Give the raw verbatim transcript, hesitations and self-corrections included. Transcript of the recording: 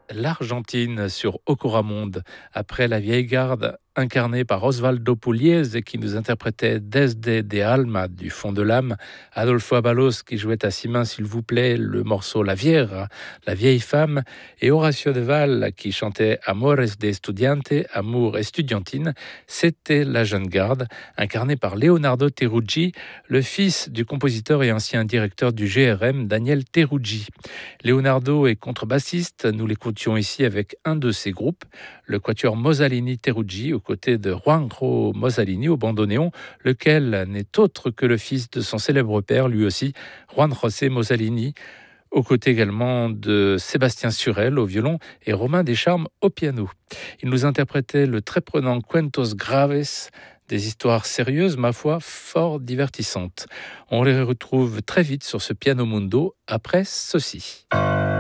l'Argentine sur Ocoramonde, après la vieille garde incarnée par Osvaldo Pugliese qui nous interprétait Desde de Alma du fond de l'âme, Adolfo Abalos qui jouait à six mains s'il vous plaît le morceau La Viera, la vieille femme, et Horacio de Val qui chantait Amores de Estudiante, amour estudiantine, c'était la jeune garde incarnée par Leonardo Teruggi, le fils du compositeur et ancien directeur du G R M Daniel Teruggi. Leonardo est contrebassiste, nous l'écoutions ici avec un de ses groupes, le quatuor Mosalini Teruggi, aux côtés de Juanjo Mosalini au bandoneon, lequel n'est autre que le fils de son célèbre père, lui aussi, Juan José Mosalini, aux côtés également de Sébastien Surel au violon et Romain Descharmes au piano. Il nous interprétait le très prenant Cuentos Graves, des histoires sérieuses, ma foi, fort divertissantes. On les retrouve très vite sur ce Piano Mundo après ceci.